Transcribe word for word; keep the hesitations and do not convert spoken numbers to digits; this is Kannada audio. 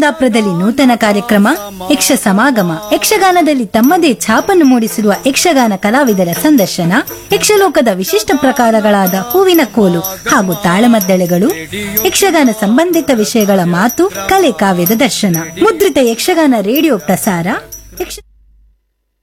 ಕುಂದಾಪುರದಲ್ಲಿ ನೂತನ ಕಾರ್ಯಕ್ರಮ ಯಕ್ಷ ಸಮಾಗಮ ಯಕ್ಷಗಾನದಲ್ಲಿ ತಮ್ಮದೇ ಛಾಪನ್ನು ಮೂಡಿಸಿರುವ ಯಕ್ಷಗಾನ ಕಲಾವಿದರ ಸಂದರ್ಶನ ಯಕ್ಷಲೋಕದ ವಿಶಿಷ್ಟ ಪ್ರಕಾರಗಳಾದ ಹೂವಿನ ಕೋಲು ಹಾಗೂ ತಾಳಮದ್ದಳೆಗಳು ಯಕ್ಷಗಾನ ಸಂಬಂಧಿತ ವಿಷಯಗಳ ಮಾತು ಕಲೆ ಕಾವ್ಯದ ದರ್ಶನ ಮುದ್ರಿತ ಯಕ್ಷಗಾನ ರೇಡಿಯೋ ಪ್ರಸಾರ ಯಕ್ಷ